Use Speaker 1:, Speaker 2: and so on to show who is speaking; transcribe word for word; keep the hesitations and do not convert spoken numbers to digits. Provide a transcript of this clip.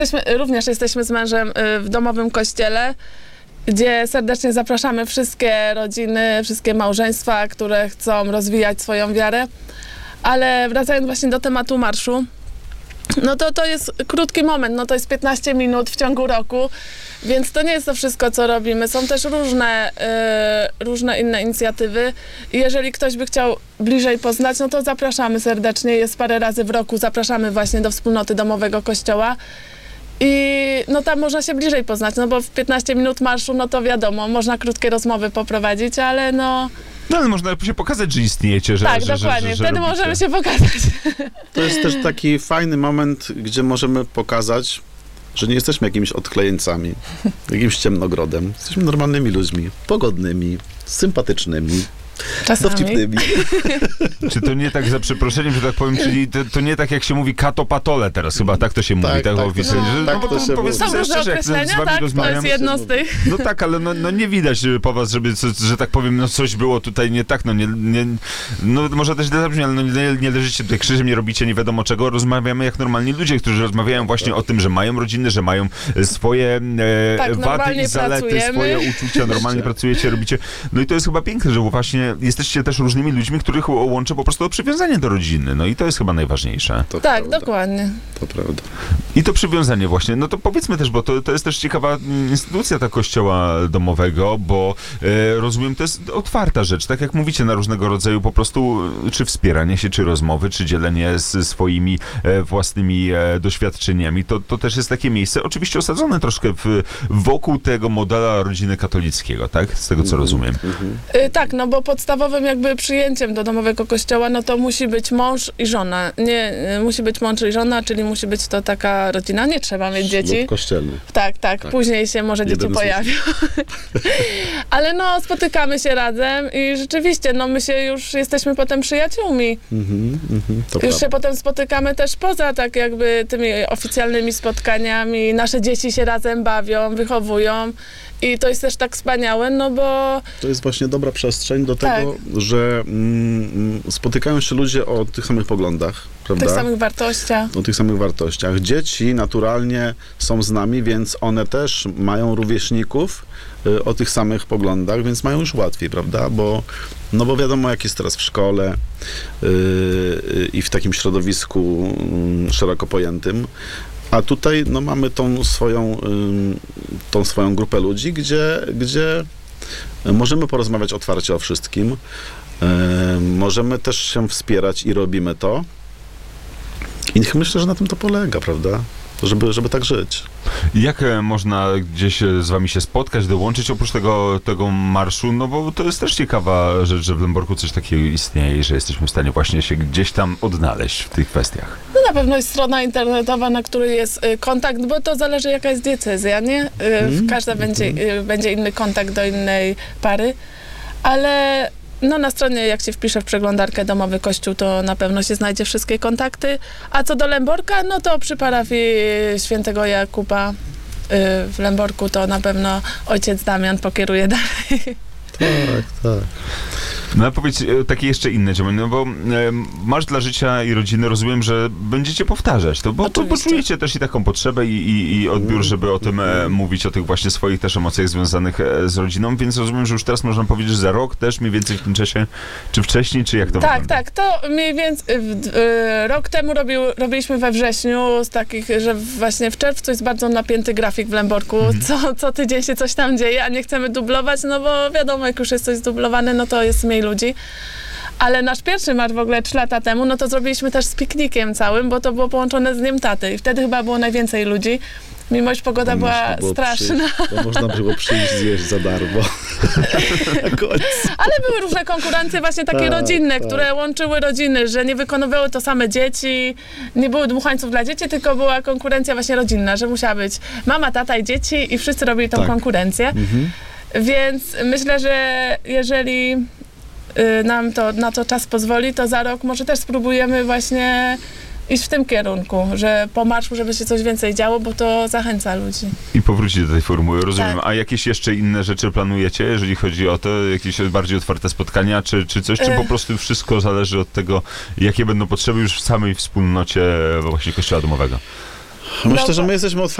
Speaker 1: Jesteśmy, również jesteśmy z mężem w domowym kościele, gdzie serdecznie zapraszamy wszystkie rodziny, wszystkie małżeństwa, które chcą rozwijać swoją wiarę. Ale wracając właśnie do tematu marszu, no to to jest krótki moment, no to jest piętnaście minut w ciągu roku, więc to nie jest to wszystko, co robimy. Są też różne, yy, różne inne inicjatywy. I jeżeli ktoś by chciał bliżej poznać, no to zapraszamy serdecznie. Jest parę razy w roku, zapraszamy właśnie do wspólnoty domowego kościoła. I no tam można się bliżej poznać, no bo w piętnaście minut marszu, no to wiadomo, można krótkie rozmowy poprowadzić, ale no...
Speaker 2: No ale można się pokazać, że istniejecie, że
Speaker 1: Tak,
Speaker 2: że,
Speaker 1: dokładnie,
Speaker 2: że, że, że
Speaker 1: wtedy
Speaker 2: robicie.
Speaker 1: możemy się pokazać.
Speaker 3: To jest też taki fajny moment, gdzie możemy pokazać, że nie jesteśmy jakimiś odklejeńcami, jakimś ciemnogrodem. Jesteśmy normalnymi ludźmi, pogodnymi, sympatycznymi,
Speaker 1: Czasami.
Speaker 3: dowcipnymi.
Speaker 2: Czy to nie tak, za przeproszeniem, że tak powiem, czyli to, to nie tak jak się mówi katopatole teraz, chyba tak to się mówi, tak,
Speaker 3: tak,
Speaker 2: tak
Speaker 3: to
Speaker 2: oficjalnie.
Speaker 3: się-
Speaker 2: że-
Speaker 3: tak
Speaker 2: no, bo
Speaker 3: to się
Speaker 2: powiedzmy
Speaker 1: Są
Speaker 2: sobie
Speaker 1: różne
Speaker 2: szczerze, jak z
Speaker 1: określenia,
Speaker 2: wami
Speaker 1: tak? To
Speaker 2: rozmawiam,
Speaker 1: jest jedno z tych.
Speaker 2: no tak, ale no, no nie widać po was, żeby, co, że tak powiem, no coś było tutaj nie tak, no nie, nie no może też źle zabrzmi, ale no nie, nie leżycie tutaj krzyżem, nie robicie nie wiadomo czego, rozmawiamy jak normalni ludzie, którzy rozmawiają właśnie o tym, że mają rodziny, że mają swoje e,
Speaker 1: Tak,
Speaker 2: wady
Speaker 1: normalnie
Speaker 2: i zalety,
Speaker 1: pracujemy.
Speaker 2: swoje uczucia, normalnie pracujecie, robicie, no i to jest chyba piękne, że właśnie jesteście też różnymi ludźmi, których łączy po prostu przywiązanie do rodziny, no i to jest chyba najważniejsze.
Speaker 3: To
Speaker 1: Tak,
Speaker 3: prawda,
Speaker 1: dokładnie.
Speaker 3: to prawda.
Speaker 2: I to przywiązanie właśnie, no to powiedzmy też, bo to, to jest też ciekawa instytucja ta kościoła domowego, bo e, rozumiem, to jest otwarta rzecz, tak jak mówicie, na różnego rodzaju po prostu, czy wspieranie się, czy rozmowy, czy dzielenie z swoimi e, własnymi e, doświadczeniami, to, to też jest takie miejsce, oczywiście osadzone troszkę w, wokół tego modela rodziny katolickiego, tak? Z tego, co rozumiem.
Speaker 1: Y, tak, no bo podstawowym jakby przyjęciem do domowego kościoła, no to musi być mąż i żona. Nie, y, musi być mąż i żona, czyli musi być to taka rodzina, nie trzeba mieć dzieci.
Speaker 3: Ślub kościelny.
Speaker 1: Tak, tak,
Speaker 3: Tak.
Speaker 1: później się może dzieci
Speaker 3: Jeden z
Speaker 1: pojawią. Ale no, spotykamy się razem i rzeczywiście, no my się już jesteśmy potem przyjaciółmi.
Speaker 3: Mhm, mhm, to
Speaker 1: Już się
Speaker 3: prawda.
Speaker 1: potem spotykamy też poza tak jakby tymi oficjalnymi spotkaniami. Nasze dzieci się razem bawią, wychowują i to jest też tak wspaniałe, no bo
Speaker 3: To jest właśnie dobra przestrzeń do
Speaker 1: Tak.
Speaker 3: tego, że mm, spotykają się ludzie o tych samych poglądach, prawda?
Speaker 1: tych samych wartościach.
Speaker 3: O tych samych wartościach. Dzieci naturalnie są z nami, więc one też mają rówieśników y, o tych samych poglądach, więc mają już łatwiej, prawda? Bo, no bo wiadomo, jak jest teraz w szkole y, y, i w takim środowisku y, szeroko pojętym. A tutaj no, mamy tą swoją, ym, tą swoją grupę ludzi, gdzie, gdzie możemy porozmawiać otwarcie o wszystkim. Ym, możemy też się wspierać i robimy to. I myślę, że na tym to polega, prawda? Żeby, żeby tak żyć.
Speaker 2: Jak e, można gdzieś e, z wami się spotkać, dołączyć oprócz tego, tego marszu? No bo to jest też ciekawa rzecz, że w Lęborku coś takiego istnieje i że jesteśmy w stanie właśnie się gdzieś tam odnaleźć w tych kwestiach.
Speaker 1: No na pewno jest strona internetowa, na której jest y, kontakt, bo to zależy jaka jest diecezja, nie? Y,
Speaker 3: Mm,
Speaker 1: każda będzie, y, będzie inny kontakt do innej pary, ale no na stronie jak się wpisze w przeglądarkę Domowy Kościół, to na pewno się znajdzie wszystkie kontakty, a co do Lęborka, no to przy parafii świętego Jakuba y, w Lęborku to na pewno ojciec Damian pokieruje dalej.
Speaker 3: Tak, tak.
Speaker 2: No a powiedz e, takie jeszcze inne działania, no bo e, Marsz dla Życia i Rodziny, rozumiem, że będziecie powtarzać to, bo, bo, bo
Speaker 1: Oczywiście.
Speaker 2: czujecie też i taką potrzebę i, i, i odbiór, żeby o tym e, mówić, o tych właśnie swoich też emocjach związanych e, z rodziną, więc rozumiem, że już teraz można powiedzieć, że za rok też mniej więcej w tym czasie, czy wcześniej, czy jak to
Speaker 1: Tak,
Speaker 2: wygląda?
Speaker 1: tak, to mniej więcej w, y, rok temu robił, robiliśmy we wrześniu z takich, że właśnie w czerwcu jest bardzo napięty grafik w Lęborku,
Speaker 2: Mhm.
Speaker 1: co, co tydzień się coś tam dzieje, a nie chcemy dublować, no bo wiadomo, jak już jest coś zdublowane, no to jest mniej ludzi. Ale nasz pierwszy marsz w ogóle trzy lata temu, no to zrobiliśmy też z piknikiem całym, bo to było połączone z Dniem Taty i wtedy chyba było najwięcej ludzi, mimo iż pogoda
Speaker 3: Bo
Speaker 1: była
Speaker 3: można było
Speaker 1: straszna.
Speaker 3: Przyjść, bo można było przyjść zjeść za darmo. Na końcu.
Speaker 1: Ale były różne konkurencje właśnie takie
Speaker 3: Tak,
Speaker 1: rodzinne,
Speaker 3: tak.
Speaker 1: które łączyły rodziny, że nie wykonywały to same dzieci, nie były dmuchańców dla dzieci, tylko była konkurencja właśnie rodzinna, że musiała być mama, tata i dzieci i wszyscy robili tą
Speaker 3: Tak.
Speaker 1: konkurencję.
Speaker 3: Mhm.
Speaker 1: Więc myślę, że jeżeli y, nam to na to czas pozwoli, to za rok może też spróbujemy właśnie iść w tym kierunku, że po marszu, żeby się coś więcej działo, bo to zachęca ludzi.
Speaker 2: I powrócić do tej formuły, rozumiem.
Speaker 1: Tak.
Speaker 2: A jakieś jeszcze inne rzeczy planujecie, jeżeli chodzi o to, jakieś bardziej otwarte spotkania, czy, czy coś, czy
Speaker 1: E.
Speaker 2: po prostu wszystko zależy od tego, jakie będą potrzeby już w samej wspólnocie właśnie Kościoła Domowego?
Speaker 3: Myślę, że my jesteśmy otwarci